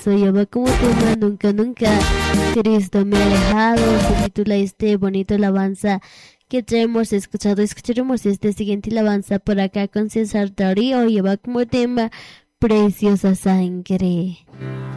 precioso, lleva como tema nunca, nunca. Cristo me ha alejado, se titula este bonito alabanza que ya hemos escuchado. Escucharemos este siguiente alabanza por acá con César Darío, lleva como tema Preciosa Sangre.